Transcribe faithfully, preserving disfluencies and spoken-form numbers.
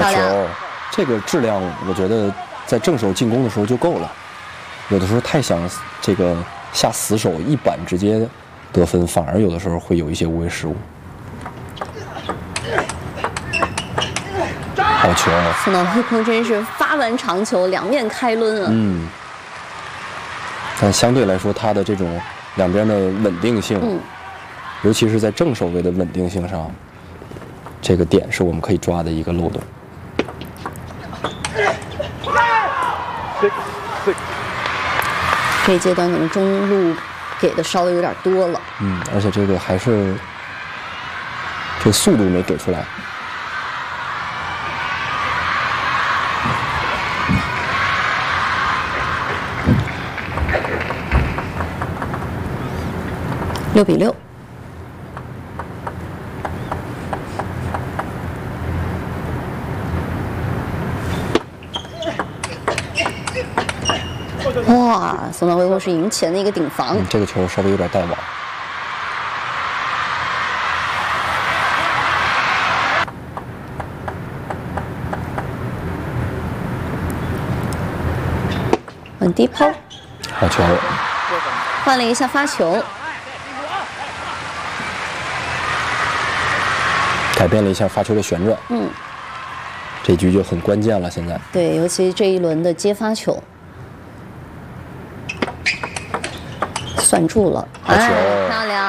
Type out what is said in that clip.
好球，这个质量我觉得在正手进攻的时候就够了，有的时候太想这个下死手一板直接得分，反而有的时候会有一些无谓失误。好球！ 宋岛威鹏真是发完长球，两面开抡啊。 嗯。但相对来说，他的这种两边的稳定性，嗯、尤其是在正手位的稳定性上，这个点是我们可以抓的一个漏洞。 这一阶段可能中路给的稍微有点多了。 嗯，而且这个还是这速度没给出来。 六比六。哇，宋岛威鹏是赢前的一个顶防、 嗯，这个球稍微有点带网。 稳低抛， 好球！ 换了一下发球， 改变了一下发球的旋转。 嗯， 这局就很关键了。现在对，尤其这一轮的接发球。算住了， 好球！ 哎，漂亮。